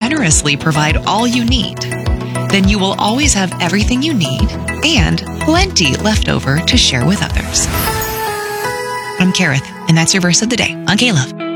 generously provide all you need, then you will always have everything you need and plenty left over to share with others. I'm Kareth, and that's your verse of the day on K-Love.